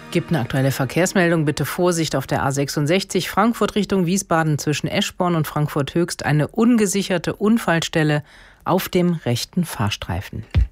Gibt eine aktuelle Verkehrsmeldung. Bitte Vorsicht auf der A66 Frankfurt Richtung Wiesbaden zwischen Eschborn und Frankfurt Höchst. Eine ungesicherte Unfallstelle auf dem rechten Fahrstreifen.